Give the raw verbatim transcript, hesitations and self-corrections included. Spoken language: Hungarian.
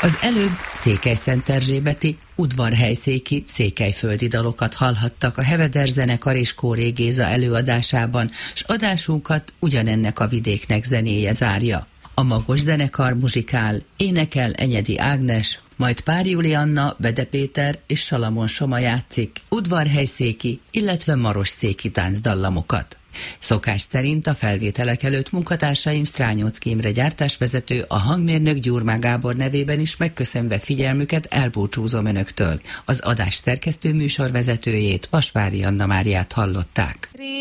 Az előbb székelyszenterzsébeti, udvarhelyszéki, székelyföldi dalokat hallhattak a Heveder zenekar és Kóré Géza előadásában, s adásunkat ugyanennek a vidéknek zenéje zárja. A Magos zenekar muzsikál, énekel Enyedi Ágnes, majd Pár Julianna, Bede Péter és Salamon Soma játszik udvarhelyszéki, illetve marosszéki táncdallamokat. Szokás szerint a felvételek előtt munkatársaim Strányóczky Imre gyártásvezető, a hangmérnök Gyurmá Gábor nevében is megköszönve figyelmüket elbúcsúzom önöktől. Az adás szerkesztő műsorvezetőjét, Vasvári Anna Máriát hallották.